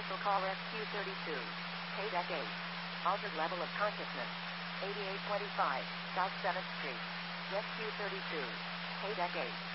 Special call SQ-32. KDEC 8. Altered level of consciousness. 8825 South 7th Street. SQ-32. KDEC 8.